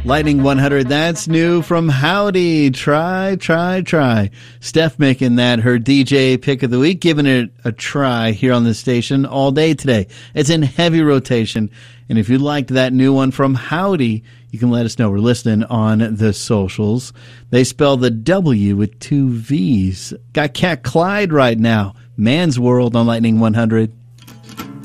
Lightning 100, that's new from Howdy. Try. Steph making that her DJ pick of the week, giving it a try here on the station all day today. It's in heavy rotation. And if you liked that new one from Howdy, you can let us know. We're listening on the socials. They spell the W with two V's. Got Cat Clyde right now. Man's World on Lightning 100.